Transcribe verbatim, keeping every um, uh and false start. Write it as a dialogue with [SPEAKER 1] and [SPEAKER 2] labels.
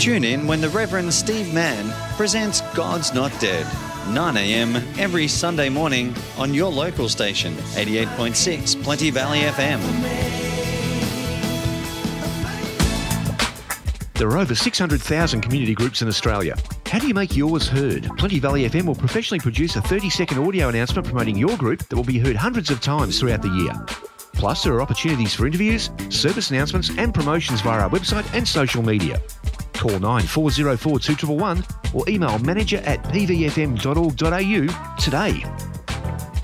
[SPEAKER 1] Tune in when the Reverend Steve Mann presents God's Not Dead, nine a m every Sunday morning on your local station, eighty-eight point six Plenty Valley F M.
[SPEAKER 2] There are over six hundred thousand community groups in Australia. How do you make yours heard? Plenty Valley F M will professionally produce a thirty second audio announcement promoting your group that will be heard hundreds of times throughout the year. Plus, there are opportunities for interviews, service announcements and promotions via our website and social media. Call nine four zero four two one one one or email manager at p v f m dot org dot a u today.